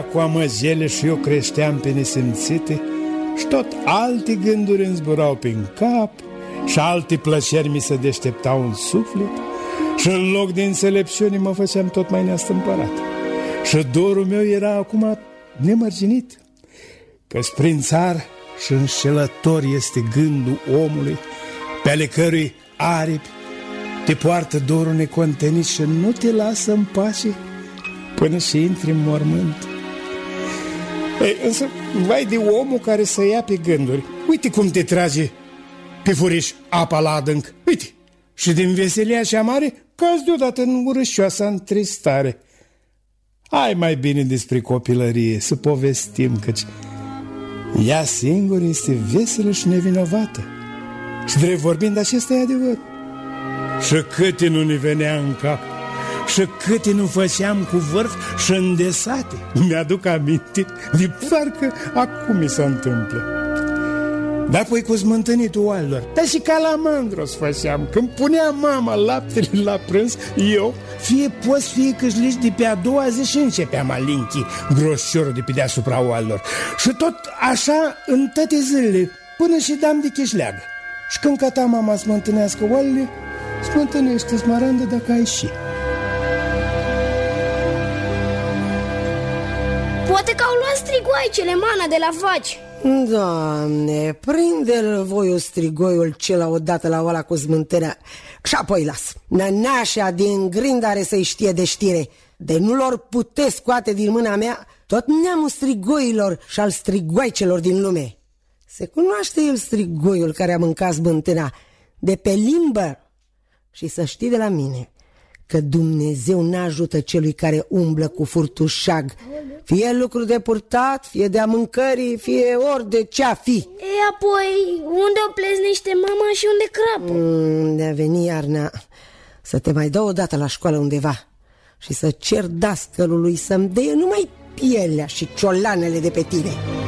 cu amăjele și eu creșteam pe nesimțite și tot alte gânduri îmi zburau prin cap și alte plăceri mi se deșteptau în suflet și în loc de înțelepciune mă făceam tot mai neastâmpărat. Și dorul meu era acum nemărginit, că-s prin țar și înșelător este gândul omului, pe ale cărui aripi te poartă dorul necontenit și nu te lasă în pace până și intri în mormânt. Ei, însă, vai de omul care să ia pe gânduri. Uite cum te trage pe furiș apa la adânc. Uite, și din veselia cea mare cazi deodată în urâșoasa întristare. Hai mai bine despre copilărie să povestim, căci ea singură este veselă și nevinovată. Și drept vorbind, acesta e adevăr. Și câte nu ne venea în cap, și câte nu făceam cu vârf și îndesate. Mi-aduc aminte de parcă acum mi se întâmplă. Dar apoi cu smântânitul oalelor, dar și calamandros făceam. Când punea mama laptele la prânz, eu, fie post, fie câșlici de pe a doua zi și începeam alinchi groșciorul de pe deasupra oalelor. Și tot așa în toate zilele, până și dam de chișleagă. Și când căta mama să smântânească oalele, smântânește-ți, Maranda, dacă ai și. Poate că au luat strigoaicele, mana, de la faci. Doamne, prinde-l voiul strigoiul cela odată la oala cu smântânea și apoi las. Nănașa din grind are să-i știe de știre. De nu lor pute scoate din mâna mea tot neamul strigoilor și al strigoaicelor din lume. Se cunoaște el strigoiul care a mâncat smântâna de pe limbă. Și să știi de la mine că Dumnezeu n-ajută celui care umblă cu furtușag, fie lucru de purtat, fie de-a mâncării, fie ori de ce-a fi. E, apoi, unde o pleznește mama și unde crapă? De-a veni iarna să te mai dau odată la școală undeva și să cer dascălului să-mi dea numai pielea și ciolanele de pe tine.